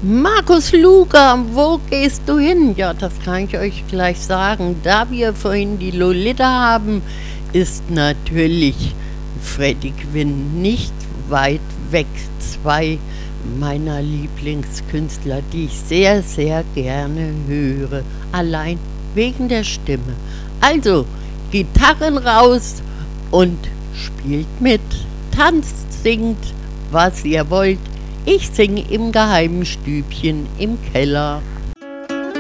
Markus Luger, wo gehst du hin? Ja, das kann ich euch gleich sagen. Da wir vorhin die Lolita haben, ist natürlich Freddie Quinn nicht weit weg. Zwei meiner Lieblingskünstler, die ich sehr, sehr gerne höre. Allein wegen der Stimme. Also, Gitarren raus und spielt mit. Tanzt, singt, was ihr wollt. Ich singe im geheimen Stübchen im Keller.